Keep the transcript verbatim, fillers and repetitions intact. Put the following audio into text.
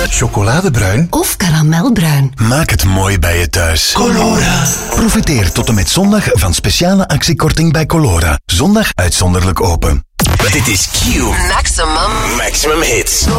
chocoladebruin of karamelbruin. Maak het mooi bij je thuis. Colora. Profiteer tot en met zondag van speciale actiekorting bij Colora. Zondag uitzonderlijk open. Dit is Q. Maximum. Maximum hits.